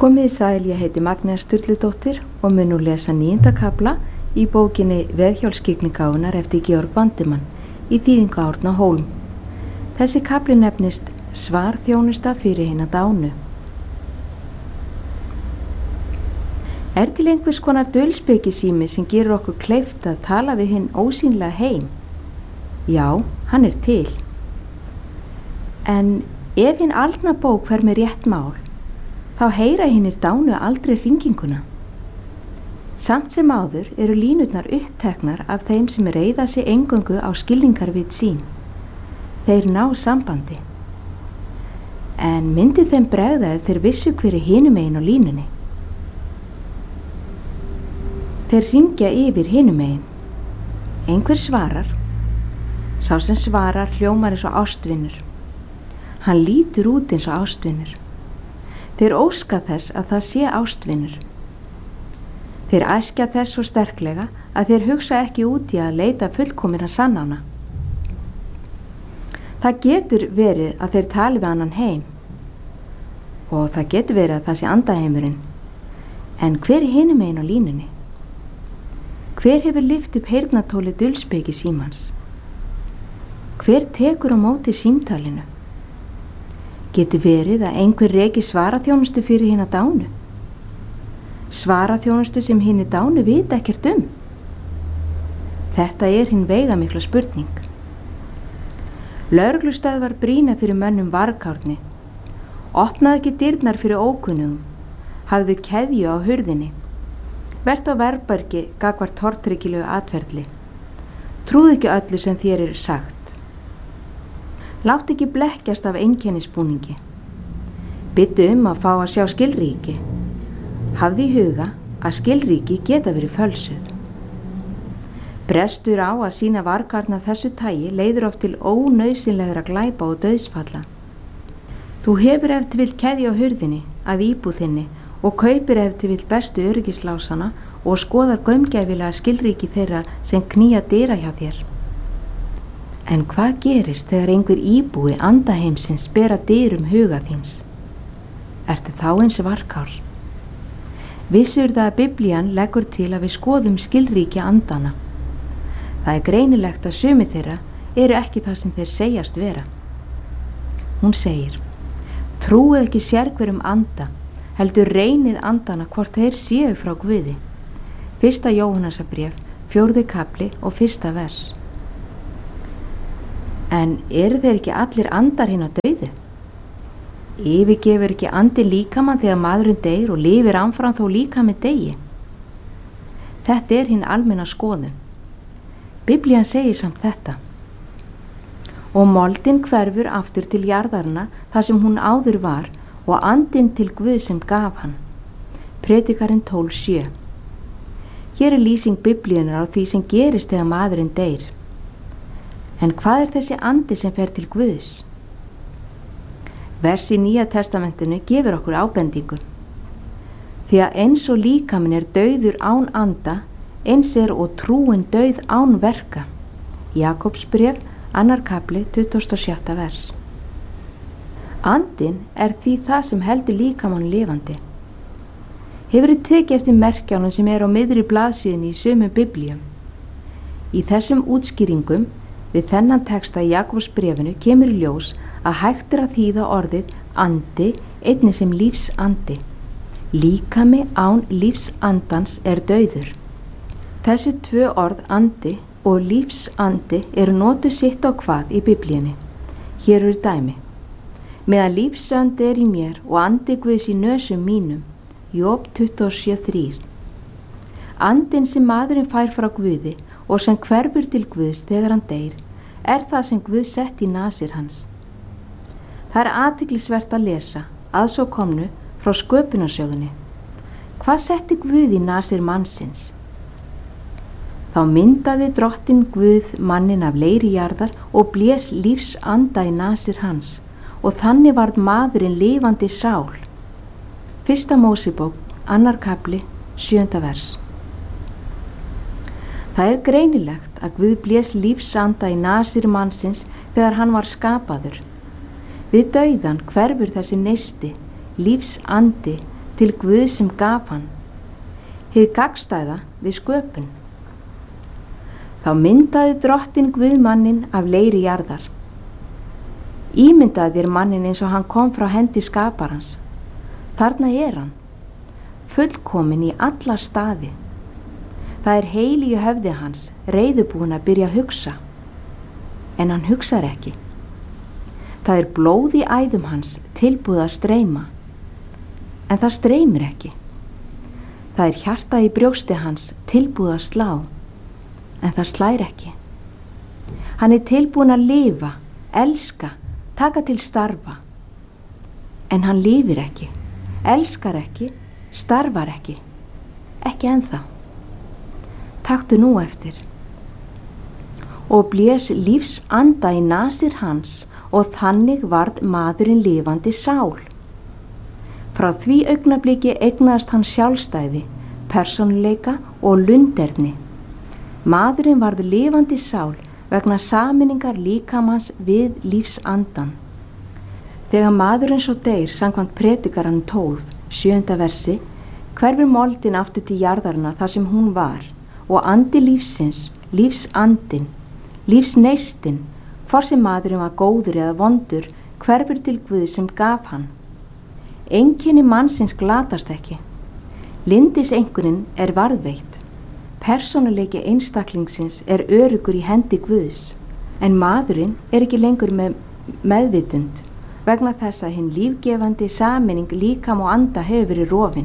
Komið sæl, ég heiti Magnea Sturludóttir og mun nú lesa 9. kafla í bókinni Veðhjálpskyggnigáfunar eftir Georg Bandimann í þýðingu Árna Hólm. Þessi kafli nefnist Svarþjónusta fyrir hina dánu. Til einhvers konar dulspekisími sem gerir okkur kleift að tala við hinn ósýnlega heim? Já, hann til. En ef hinn aldna bók fer með rétt mál, þá heyra hinnir dánu aldrei hringinguna. Samt sem áður eru línurnar uppteknar af þeim sem reiða sig eingöngu á skilningarvit sín. Þeir ná sambandi. En myndi þeim bregða ef þeir vissu hver hinum megin á línunni? Þeir hringja yfir hinum megin. Einhver svarar. Sá sem svarar hljómar eins og ástvinur. Hann lítur út eins og ástvinur. Þeir óska þess að það sé ástvinur. Þeir æskja þess svo sterklega að þeir hugsa ekki út í að leita fullkominna sannana. Það getur verið að þeir tali við annan heim og það getur verið að það sé andaheimurinn. En hver hinum megin á línunni? Hver hefur lyft upp heyrnartóli dulspeki símans? Hver tekur á móti símtalinu? Getur verið að einhver reki svaraþjónustu fyrir hina dánu? Svaraþjónustu sem hinni dánu vita ekkert um? Þetta hinn veigamikla spurning. Lögreglustöðvar brýna fyrir mönnum varkárni. Opnaðu ekki dyrnar fyrir ókunnugum. Hafðu keðju á hurðinni. Vert á verðbergi gagvart tortryggilegu atferli. Trúðu ekki öllu sem þér sagt. Láttu ekki blekkjast af einkennisbúningi. Bittu að fá að sjá skilríki. Hafðu í huga að skilríki geta verið fölsuð. Brestur á að sýna varkárna þessu tagi leiðir oft til ónauðsynlegra glæpa og dauðsfalla. Þú hefur ef til vill keðju á hurðinni að íbúð þinni og kaupir ef til vill bestu öryggislásana og skoðar gaumgæfilega skilríki þeirra sem knýja dyra hjá þér. En hvað gerist þegar einhver íbúi andaheimsins bera dyrum huga þíns? Ertu þá eins varkár? Vissur það að Biblían leggur til að við skoðum skilríki andana. Það greinilegt að sumir þeirra eru ekki það sem þeir segjast vera. Hún segir, trúið ekki sérhverjum anda, heldur reynið andana hvort þeir séu frá Guði. 1. Jóhannasarbréf, 4. kapli og 1. vers. En eru þeir ekki allir andar hinn á dauðu? Yfirgefur ekki andi líkamann þegar maðurinn deyr og lifir áfram þó líkami deyi? Þetta hinn almenna skoðun. Biblían segir samt þetta. Og moldin hverfur aftur til jarðarinnar þar sem hún áður var og andinn til Guð sem gaf hann. Predikarinn 12:7. Hér lýsing Biblíunar á því sem gerist þegar maðurinn deyr. En hvað þessi andi sem fer til Guðs? Vers í Nýja testamentinu gefur okkur ábendingu. Því að eins og líkaminn dauður án anda, eins og trúin dauð án verka. Jakobsbréf, 2. kapli, 27. vers. Andinn því það sem heldur líkamann lifandi. Hefurðu tekið eftir merkjánum sem á miðri blaðsíðunni í sömu Biblíum? Í þessum útskýringum við þennan texta í Jakobsbréfinu kemur í ljós að hægt að þýða orðið andi einnig sem lífsandi. Líkami án lífsandans dauður. Þessi tvö orð andi og lífsandi notuð sitt á hvað í Biblíunni. Hér eru dæmi. Meðan lífsandi í mér og andi Guðs í nösum mínum. Job 27:3. Andinn sem maðurinn fær frá Guði og sem hverfur til Guðs þegar hann deyr, það sem Guð sett í nasir hans. Það athyglisvert að lesa, að svo komnu, frá sköpunarsögunni. Hvað setti Guð í nasir mannsins? Þá myndaði drottinn Guð mannin af leiri jarðar og blés lífsanda í nasir hans. Og þannig varð maðurinn lifandi sál. 1. Mósebók, 2. kapli, 7. vers. Það greinilegt að Guð blés lífsanda í nasir mannsins þegar hann var skapaður. Við dauðan hverfur þessi neisti, lífsandi, til Guð sem gaf hann, hið gagnstæða við sköpun. Þá myndaði Drottinn Guð manninn af leiri jarðar. Ímyndaði þér manninn eins og hann kom frá hendi skaparans. Þarna er hann, fullkominn í alla staði. Það er heil í höfði hans, reiðubúinn að byrja að hugsa. En hann hugsar ekki. Það er blóð í æðum hans tilbúið að streyma. En það streymir ekki. Það er hjarta í brjósti hans tilbúið að slá. En það slær ekki. Hann er tilbúinn að lifa, elska, taka til starfa. En hann lifir ekki, elskar ekki, starfar ekki. Ekki ennþá. Taktu nú eftir. Og blés lífsanda í nasir hans og þannig varð maðurinn lifandi sál. Frá því augnabliki eignaðist hann sjálfstæði, persónuleika og lunderni. Maðurinn varð lifandi sál vegna sameiningar líkamans við lífsandan. Þegar maðurinn svo deyr samkvæmt Predikaranum 12, 7. versi, hverfur moldin aftur til jarðarinnar þar sem hún var og andi lífsins, lífsandin, lífsneistinn, hvort sem maðurinn var góður eða vondur, hverfur til Guð sem gaf hann. Einkenni mannsins glatast ekki. Lyndiseinkunnin er varðveitt. Persónuleiki einstaklingsins er öruggur í hendi Guðs, en maðurinn er ekki lengur með meðvitund vegna þess að hinn lífgefandi sameining líkam og anda hefur verið rofin.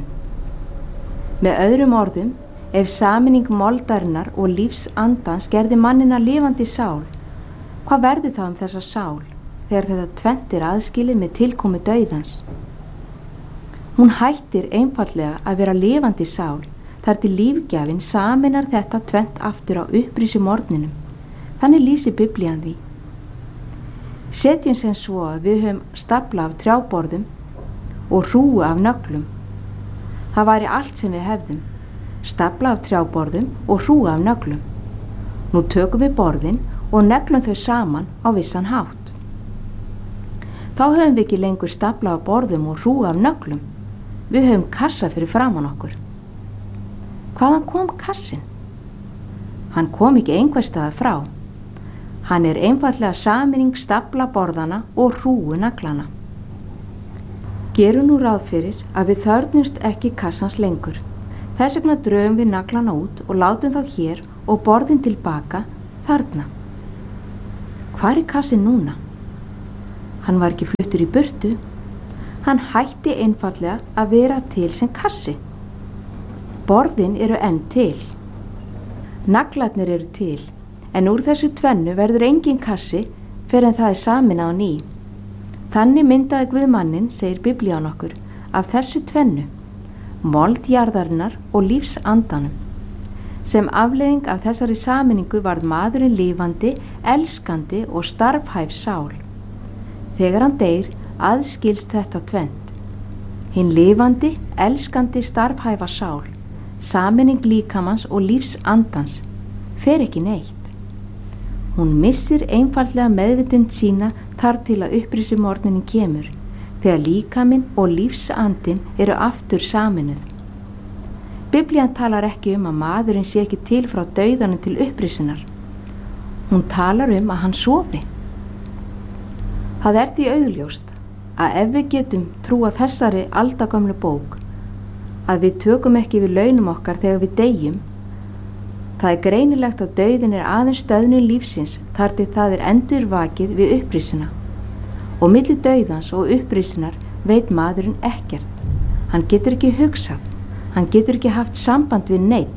Með öðrum orðum, ef sameining moldarinnar og lífsandans gerði mannina lifandi sál, hvað verður þá þessa sál þegar þetta tvennt er aðskilið með tilkomu dauðans? Hún hættir einfaldlega að vera lifandi sál þar til lífgjafinn sameinar þetta tvennt aftur á upprisumorninum. Þannig lýsir Biblían því. Setjum sem svo að við höfum stafla af trjáborðum og hrúgu af nöglum. Það væri allt sem við hefðum. Stafla af trjáborðum og hrúgu af nöglum. Nú tökum við borðin og neglum þau saman á vissan hátt. Þá höfum við ekki lengur stafla af borðum og hrúgu af nöglum. Við höfum kassa fyrir framan okkur. Hvaðan kom kassin? Hann kom ekki einhvers staðar frá. Hann er einfaldlega sameining stafla borðana og hrúgu naglana. Gerum nú ráð fyrir að við þörfnumst ekki kassans lengur. Þess vegna drögum við naglana út og látum þá hér og borðin tilbaka þarna. Hvar er kassin núna? Hann var ekki fluttur í burtu. Hann hætti einfaldlega að vera til sem kassi. Borðin eru enn til. Naglarnir eru til, en úr þessu tvennu verður engin kassi fyrr en það er sameinað á ný. Þannig myndaði Guð manninn, segir Biblían okkur, af þessu tvennu, mold jarðarinnar og lífsandanum. Sem afleiðing af þessari sameiningu varð maðurinn lifandi, elskandi og starfhæf sál. Þegar hann deyr, aðskilst þetta tvennt. Hinn lifandi, elskandi, starfhæfa sál, sameining líkamans og lífsandans, fer ekki neitt. Hún missir einfaldlega meðvitund sína þar til að upprisumorninin kemur, þegar líkaminn og lífsandin eru aftur sameinuð. Biblían talar ekki að maðurinn sé ekki til frá dauðanum til upprisunar. Hún talar að hann sofi. Það er því augljóst að ef við getum trúa þessari aldagömlu bók, að við tökum ekki við launum okkar þegar við deyjum, það er greinilegt að dauðin er aðeins stöðnun lífsins þar til það er endurvakið við upprisuna. Og milli dauðans og upprisunar veit maðurinn ekkert. Hann getur ekki hugsað, hann getur ekki haft samband við neinn.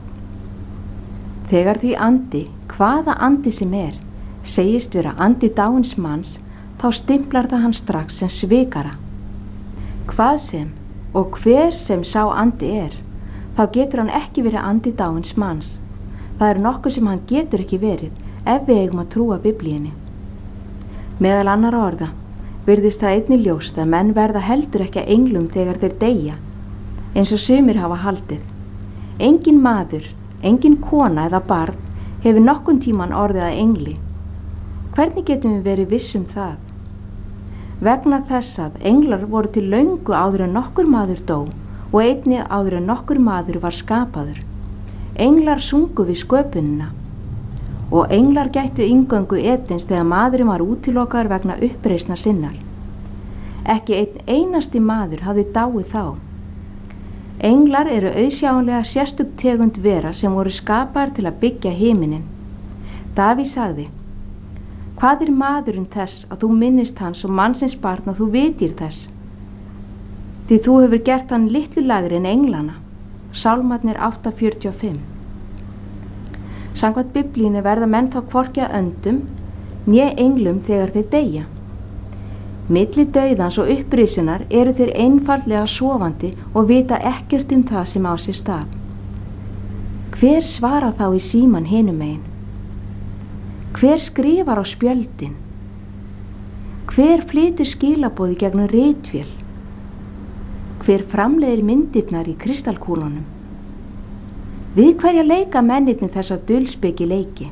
Þegar því andi, hvaða andi sem segist vera andi dáins manns, þá stimplar það hann strax sem svikara. Hvað sem og hver sem sá andi þá getur hann ekki verið andi dáins manns. Það er nokkuð sem hann getur ekki verið ef við eigum að trúa Biblíunni. Meðal annarra orða virðist það einnig ljóst að menn verða heldur ekki að englum þegar þeir deyja, eins og sumir hafa haldið. Engin maður, engin kona eða barn hefur nokkun tíman orðið að engli. Hvernig getum við verið viss það? Vegna þess að englar voru til löngu áður en nokkur maður dó og einnig áður en nokkur maður var skapaður. Englar sungu við sköpunina og englar gættu inngöngu Edens þegar maðurinn var útilokaður vegna uppreisna sinnar. Ekki einn einasti maður hafði dáið þá. Englar eru auðsjáanlega sérstök tegund vera sem voru skapaðar til að byggja himinin. Davíð sagði: Hvað er maðurinn þess að þú minnist hans og mannsins barn og þú vitir þess? Því þú hefur gert hann litlu lægri en englana. Sálmarnir 8:45. Samkvæmt Biblíunni verða menn þá hvorki að öndum né englum þegar þeir deyja. Milli dauðans og upprisunar eru þeir einfaldlega sofandi og vita ekkert það sem á sér stað. Hver svarar þá í síman hinum megin? Hver skrifar á spjöldin? Hver flytur skilaboði gegnum ritvél? Hver framleiðir myndirnar í kristalkúlunum? Við hverja leika mennirnir þessa dulspeki leiki?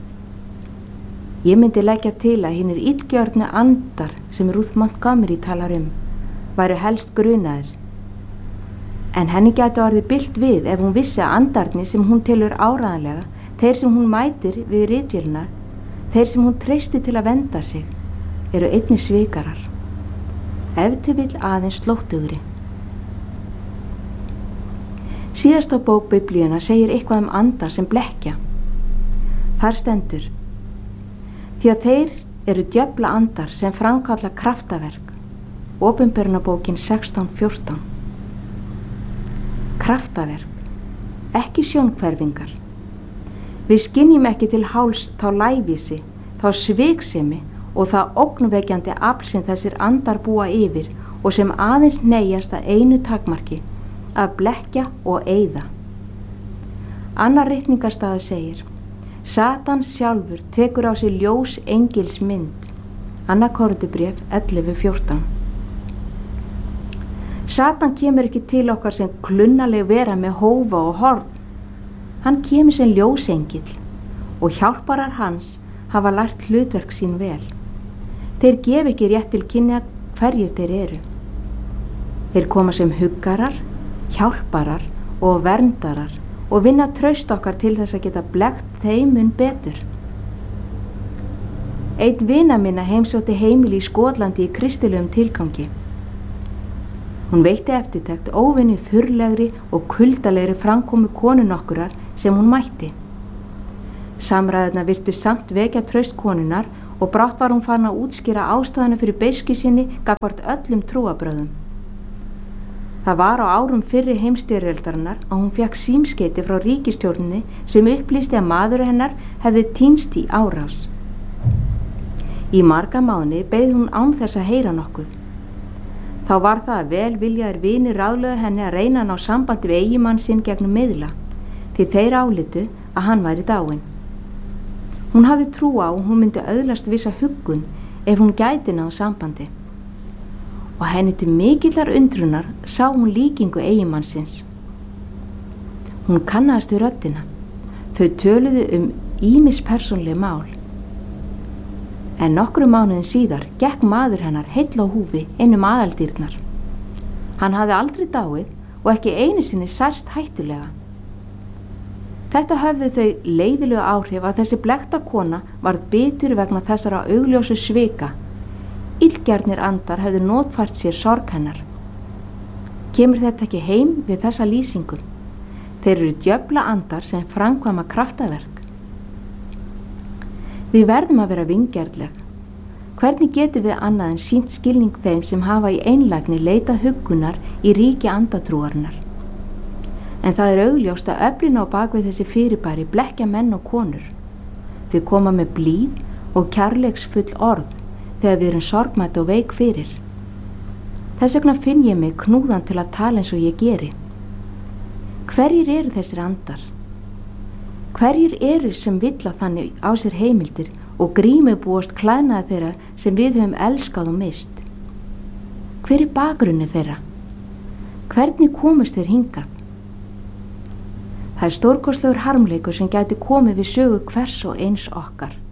Ég myndi leggja til að hinir illgjörnu andar sem Ruth Montgomery talar væru helst grunaðir. En henni gæti orðið bilt við ef hún vissi að andarnir sem hún telur áreiðanlega, þeir sem hún mætir við ritvélina, þeir sem hún treysti til að venda sig, eru einnig svikarar. Ef til vill aðeins slóttugri. Síðasta bók Biblíuna segir eitthvað anda sem blekkja. Þar stendur: Því að þeir eru djöfla andar sem framkalla kraftaverk. Opinberunarbókin 16:14. Kraftaverk, ekki sjónhverfingar. Við skynjum ekki til háls þá lævísi, þá sviksemi og það ógnvekjandi afl sem þessir andar búa yfir og sem aðeins hneigjast að einu takmarki, að blekkja og eyða. Annar ritningarstaður segir: Satan sjálfur tekur á sig ljós engils mynd. Annar Korintubréf 11:14. Satan kemur ekki til okkar sem klunnaleg vera með hófa og horn. Hann kemur sem ljósengill og hjálparar hans hafa lært hlutverk sín vel. Þeir gef ekki rétt til kynja hverjir þeir eru. Þeir koma sem huggarar, hjálparar og verndarar og vinna traust okkar til þess að geta blekkt þeim mun betur. Einn vina minna heimsótti heimili í Skotlandi í kristilegum tilgangi. Hún veitti eftirtekt óvenju þurrlegri og kuldalegri framkomu konu nokkurar sem hún mætti. Samræðurnar virtust samt vekja traust konunnar og brátt var hún farin að útskýra ástæðuna fyrir beiski sinni gagnvart öllum trúarbrögðum. Það var á árum fyrri heimsstyrjaldarinnar að hún fékk símskeyti frá ríkisstjórninni sem upplýsti að maður hennar hefði týnst í árás. Í marga mánuði beið hún án þess að heyra nokkuð. Þá var það að velviljaðir vinir ráðlögðu henni að reyna að ná sambandi við eiginmann sinn gegnum miðla, því þeir álitu að hann væri dáinn. Hún hafði trú á að hún myndi öðlast vissa huggun ef hún gæti náð sambandi. Og henni til mikillar undrunar sá hún líkingu eiginmannsins. Hún kannaðist við röddina. Þau töluðu ýmis persónleg mál. En nokkrum mánuðin síðar gekk maður hennar heill á húfi aðaldyrnar. Hann hafði aldrei dáið og ekki einu sinni særst hættulega. Þetta höfðu þau leiðilegu áhrif að þessi blekkta kona varð bitur vegna þessara augljósu svika. Illgjarnir andar höfðu notfært sér sorg hennar. Kemur þetta ekki heim við þessa lýsingu? Þeir eru djöfla andar sem framkvæma kraftaverk. Við verðum að vera vingjarnleg. Hvernig getum við annað en sýnt skilning þeim sem hafa í einlægni leitað huggunar í ríki andatrúarinnar? En það er augljóst að öflin á bakvið þessi fyrirbæri blekkja menn og konur. Þau koma með blíð og kærleiksfull orð þegar við erum sorgmætt og veik fyrir. Þess vegna finn ég mig knúðan til að tala eins og ég geri. Hverjir eru þessir andar? Hverjir eru sem villa þannig á sér heimildir og grímubúast klæðnaði þeirra sem við höfum elskað og mist? Hver er bakgrunni þeirra? Hvernig komust þeir hingað? Það er stórkostlegur harmleikur sem gæti komið við sögu hvers og eins okkar.